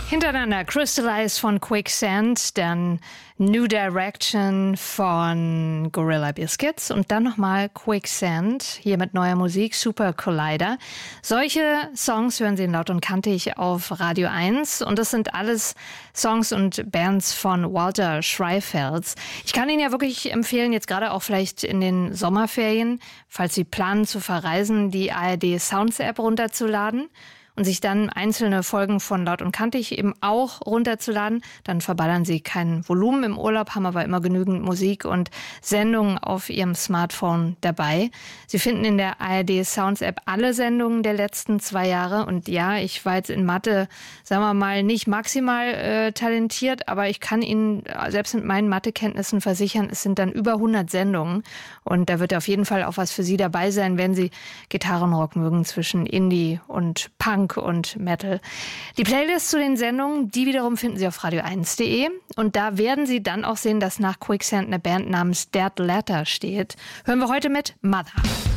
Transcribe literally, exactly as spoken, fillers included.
Hintereinander Crystallize von Quicksand, dann New Direction von Gorilla Biscuits und dann nochmal Quicksand, hier mit neuer Musik, Super Collider. Solche Songs hören Sie in Laut und Kantig auf Radio eins und das sind alles Songs und Bands von Walter Schreifels. Ich kann Ihnen ja wirklich empfehlen, jetzt gerade auch vielleicht in den Sommerferien, falls Sie planen zu verreisen, die A R D Sounds App runterzuladen und sich dann einzelne Folgen von Laut und Kantig eben auch runterzuladen. Dann verballern Sie kein Volumen im Urlaub, haben aber immer genügend Musik und Sendungen auf Ihrem Smartphone dabei. Sie finden in der A R D Sounds App alle Sendungen der letzten zwei Jahre. Und ja, ich war jetzt in Mathe, sagen wir mal, nicht maximal äh, talentiert, aber ich kann Ihnen selbst mit meinen Mathekenntnissen versichern, es sind dann über hundert Sendungen. Und da wird auf jeden Fall auch was für Sie dabei sein, wenn Sie Gitarrenrock mögen zwischen Indie und Punk und Metal. Die Playlist zu den Sendungen, die wiederum finden Sie auf radio eins punkt de und da werden Sie dann auch sehen, dass nach Quicksand eine Band namens Dead Letter steht. Hören wir heute mit Mother.